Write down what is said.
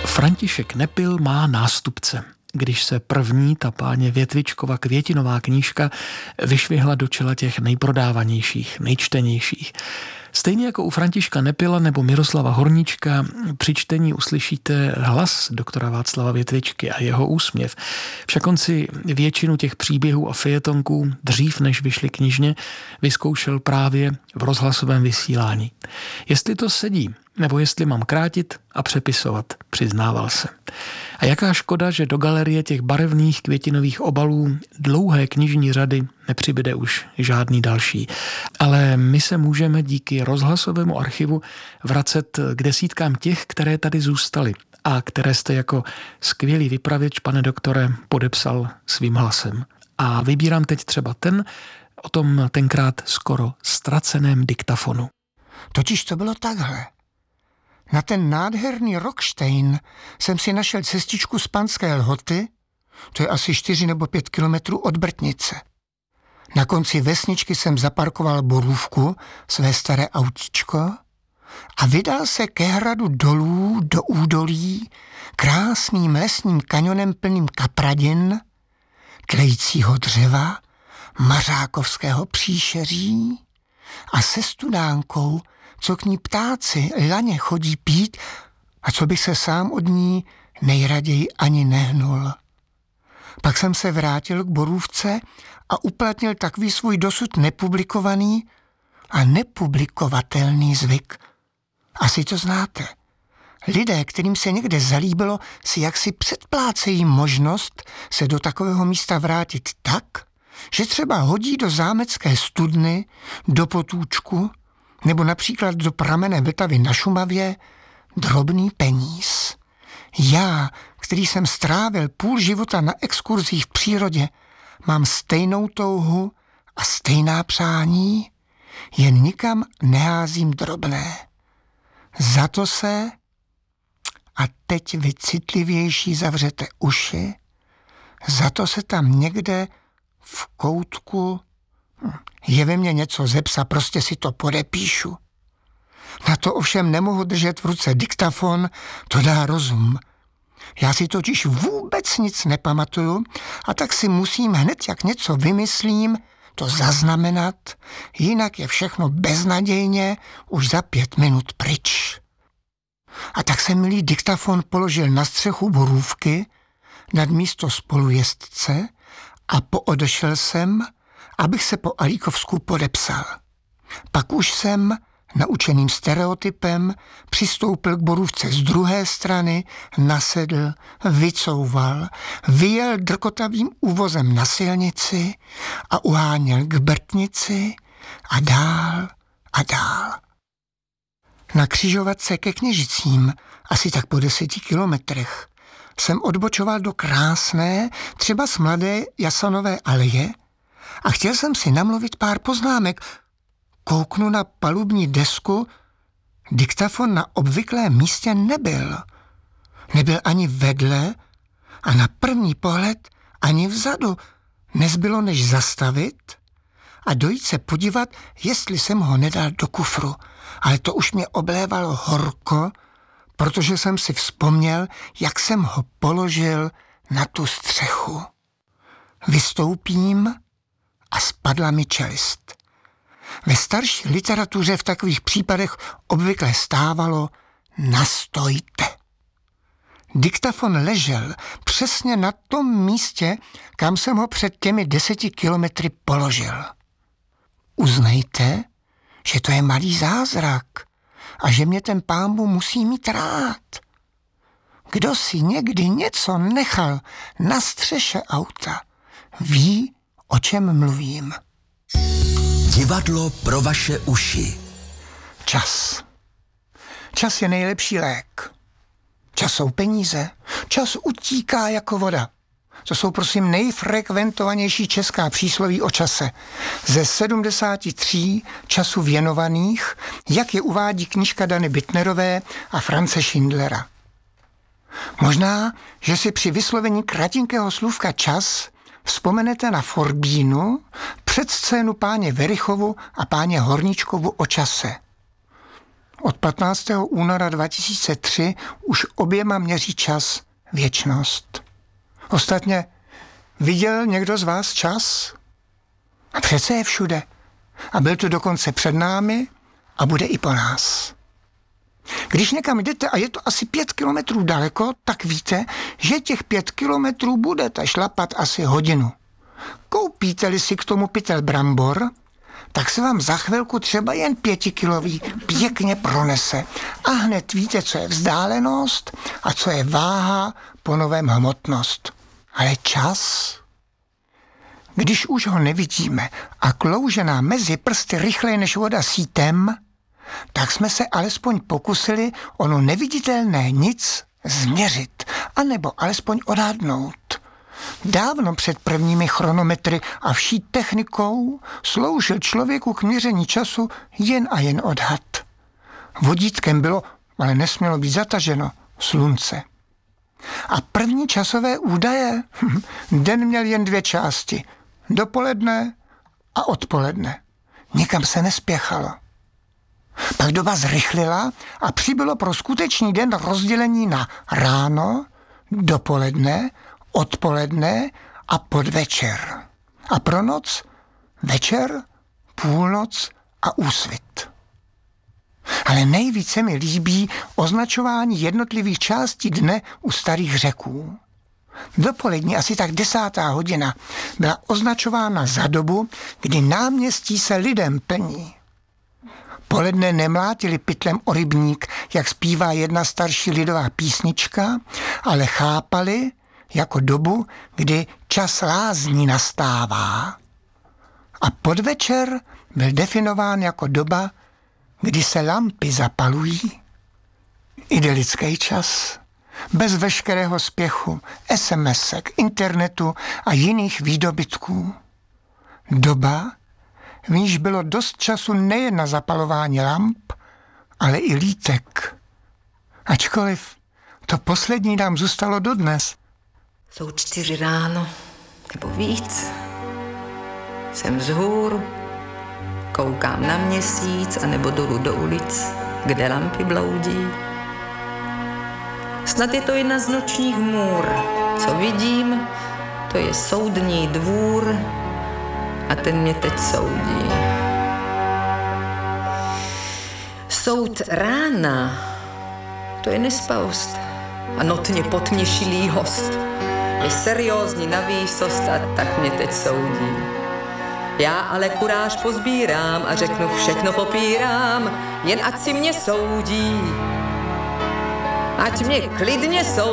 František Nepil má nástupce. Když se první, ta páně Větvičkova květinová knížka vyšvihla do čela těch nejprodávanějších, nejčtenějších. Stejně jako u Františka Nepila nebo Miroslava Horníčka při čtení uslyšíte hlas doktora Václava Větvičky a jeho úsměv. Však on si většinu těch příběhů a fejetonků dřív, než vyšly knižně, vyzkoušel právě v rozhlasovém vysílání. Jestli to sedí, nebo jestli mám krátit a přepisovat, přiznával se. A jaká škoda, že do galerie těch barevných květinových obalů dlouhé knižní řady nepřibyde už žádný další. Ale my se můžeme díky rozhlasovému archivu vracet k desítkám těch, které tady zůstaly a které jste jako skvělý vypravěč, pane doktore, podepsal svým hlasem. A vybírám teď třeba ten, o tom tenkrát skoro ztraceném diktafonu. Totiž to bylo takhle. Na ten nádherný Rockstein jsem si našel cestičku z Panské Lhoty, to je asi 4 nebo 5 kilometrů od Brtnice. Na konci vesničky jsem zaparkoval borůvku, své staré autíčko, a vydal se ke hradu dolů do údolí krásným lesním kanionem plným kapradin, tlejícího dřeva, mařákovského příšeří a se studánkou, co k ní ptáci laně chodí pít a co bych se sám od ní nejraději ani nehnul. Pak jsem se vrátil k borůvce a uplatnil takový svůj dosud nepublikovaný a nepublikovatelný zvyk. Asi to znáte. Lidé, kterým se někde zalíbilo, si jaksi předplácejí možnost se do takového místa vrátit tak, že třeba hodí do zámecké studny, do potůčku nebo například do pramené Vltavy na Šumavě drobný peníz. Já, který jsem strávil půl života na exkurzích v přírodě, mám stejnou touhu a stejná přání, jen nikam neházím drobné. Za to se, a teď vy citlivější zavřete uši, za to se tam někde v koutku je ve mně něco ze psa, prostě si to podepíšu. Na to ovšem nemohu držet v ruce diktafon, to dá rozum. Já si totiž vůbec nic nepamatuju a tak si musím hned, jak něco vymyslím, to zaznamenat, jinak je všechno beznadějně už za 5 minut pryč. A tak jsem milý diktafon položil na střechu borůvky nad místo spolujezdce a poodešel jsem, abych se po Alíkovsku podepsal. Pak už jsem, naučeným stereotypem, přistoupil k borůvce z druhé strany, nasedl, vycouval, vyjel drkotavým úvozem na silnici a uháněl k Brtnici a dál a dál. Na křižovatce ke Kněžicím, asi tak po 10 kilometrech, jsem odbočoval do krásné, třeba z mladé Jasanové aleje a chtěl jsem si namluvit pár poznámek. Kouknu na palubní desku, diktafon na obvyklém místě nebyl. Nebyl ani vedle a na první pohled ani vzadu. Nezbylo než zastavit a dojít se podívat, jestli jsem ho nedal do kufru. Ale to už mě oblévalo horko, protože jsem si vzpomněl, jak jsem ho položil na tu střechu. Vystoupím a spadla mi čelist. Ve starší literatuře v takových případech obvykle stávalo nastojte. Diktafon ležel přesně na tom místě, kam jsem ho před těmi 10 kilometry položil. Uznejte, že to je malý zázrak a že mě ten pánbůh musí mít rád. Kdo si někdy něco nechal na střeše auta, ví, o čem mluvím. Divadlo pro vaše uši. Čas. Čas je nejlepší lék. Čas jsou peníze. Čas utíká jako voda. To jsou prosím nejfrekventovanější česká přísloví o čase. Ze 73 času věnovaných, jak je uvádí knížka Dany Bittnerové a France Schindlera. Možná, že si při vyslovení kratinkého slůvka čas vzpomenete na Forbínu předscénu páně Verichovu a páně Horníčkovu o čase. Od 15. února 2003 už oběma měří čas věčnost. Ostatně, viděl někdo z vás čas? A přece je všude. A byl tu dokonce před námi a bude i po nás. Když někam jdete a je to asi 5 kilometrů daleko, tak víte, že těch 5 kilometrů budete šlapat asi hodinu. Koupíte-li si k tomu pytel brambor, tak se vám za chvilku třeba jen 5kilový pěkně pronese. A hned víte, co je vzdálenost a co je váha po novém hmotnost. Ale čas? Když už ho nevidíme a klouže nám mezi prsty rychleji než voda sítem, tak jsme se alespoň pokusili ono neviditelné nic změřit, anebo alespoň odhadnout. Dávno před prvními chronometry a vší technikou sloužil člověku k měření času jen a jen odhad. Vodítkem bylo, ale nesmělo být zataženo, slunce. A první časové údaje? Den měl jen 2 části. Dopoledne a odpoledne. Nikam se nespěchalo. Pak doba zrychlila a přibylo pro skutečný den rozdělení na ráno, dopoledne, odpoledne a podvečer. A pro noc večer, půlnoc a úsvit. Ale nejvíce mi líbí označování jednotlivých částí dne u starých Řeků. Dopolední asi tak 10. hodina byla označována za dobu, kdy náměstí se lidem plní. Poledne nemlátili pytlem o rybník, jak zpívá jedna starší lidová písnička, ale chápali jako dobu, kdy čas lázní nastává. A podvečer byl definován jako doba, kdy se lampy zapalují. Idylický čas, bez veškerého spěchu, SMSek, internetu a jiných výdobytků. Doba, v níž bylo dost času nejen na zapalování lamp, ale i lítek. Ačkoliv to poslední nám zůstalo dodnes. Jsou 4 ráno, nebo víc. Jsem vzhůru, koukám na měsíc, anebo dolů do ulic, kde lampy bloudí. Snad je to jedna z nočních můr. Co vidím, to je soudní dvůr a ten mě teď soudí. Soud rána, to je nespavost a notně potměšilý host. Je seriózní na výsost a tak mě teď soudí. Já ale kuráž pozbírám a řeknu všechno popírám, jen ať si mě soudí. Ať mě klidně soudí.